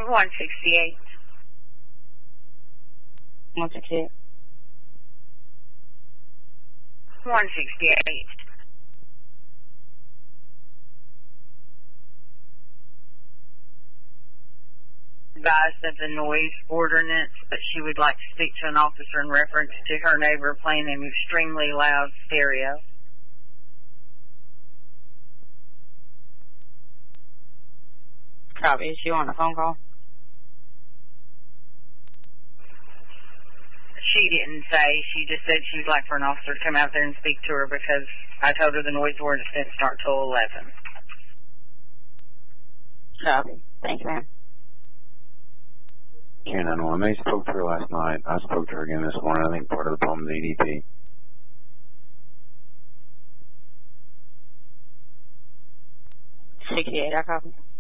168. 168. 168. Advised of the noise ordinance, but she would like to speak to an officer in reference to her neighbor playing an extremely loud stereo. Copy. Is she on a phone call? She didn't say. She just said she'd like for an officer to come out there and speak to her because I told her the noise ordinance didn't start till 11. Copy. Thank you, ma'am. Canon 1, they spoke to her last night. I spoke to her again this morning. I think part of the problem is EDP. 68, I copy.